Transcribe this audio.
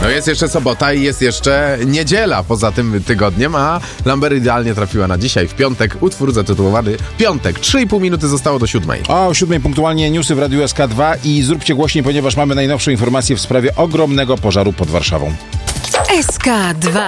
No jest jeszcze sobota i jest jeszcze niedziela poza tym tygodniem, a Lambert idealnie trafiła na dzisiaj, w piątek, utwór zatytułowany Piątek. 3,5 minuty zostało do 7. O 7 punktualnie newsy w Radiu SK2 i zróbcie głośniej, ponieważ mamy najnowszą informację w sprawie ogromnego pożaru pod Warszawą. SK2